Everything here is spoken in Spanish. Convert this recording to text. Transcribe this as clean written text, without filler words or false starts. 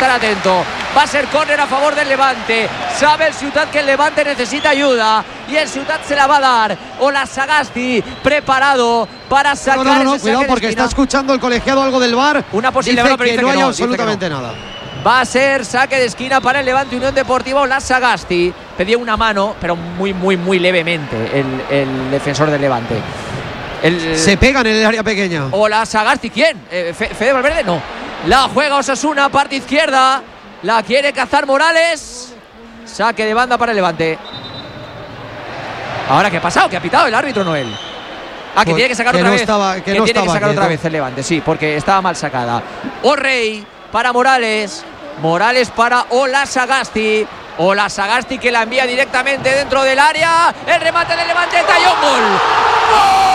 estar atento. Va a ser córner a favor del Levante. Sabe el Ciutat que el Levante necesita ayuda y el Ciutat se la va a dar. Ola Sagasti preparado para sacar No, ese cuidado saque porque de esquina. está escuchando el colegiado algo del VAR. Una posible dice pero que dice no que hay no, absolutamente dice que no. nada. Va a ser saque de esquina para el Levante Unión Deportiva. Ola Sagasti pedía una mano, pero muy levemente el defensor del Levante. Se pegan en el área pequeña. Ola Sagasti, ¿quién? ¿Fede Valverde? No. La juega Osasuna, parte izquierda. La quiere cazar Morales. Saque de banda para el Levante. Ahora, ¿qué ha pasado? ¿Qué ha pitado el árbitro Noel? Que tiene que sacar otra vez. Que tiene que sacar otra vez el Levante, sí, porque estaba mal sacada. O'Reilly para Morales. Morales para Ola Sagasti. Ola Sagasti que la envía directamente dentro del área. El remate del Levante, talló un gol. ¡Gol!